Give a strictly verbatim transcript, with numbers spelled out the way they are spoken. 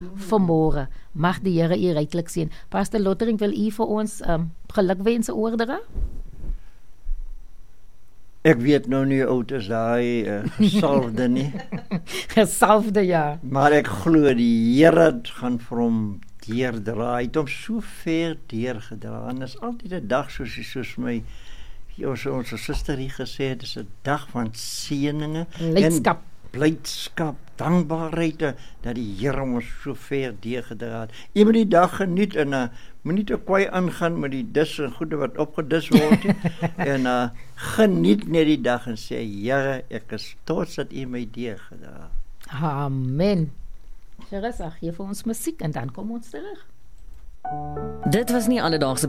vanmôre. Mag die Here u ryklik seën. Pastor Lottering, wil u vir ons um, gelukwense oordra? Ek weet nou nie oud is daai uh, gesalfde nie. Gesalfde, ja. Maar ek glo die Here gaan vir hom deurdra. Hy het hom so ver deurgedra. En is altyd 'n dag soos soos my ons ons suster hier gesê het, dis 'n dag van seëninge, Blydskap, blydskap, dankbaarheid dat die Here ons so ver deurgedra het. Jy moet die dag geniet en 'n uh, moenie te kwaai aangaan met die dis en goede wat opgedis word nie. en uh, geniet net die dag en sê Here, ek is trots dat U my deurgedra. Amen. Gerus, gee vir ons musiek en dan kom ons terug. Dit was nie alledaagse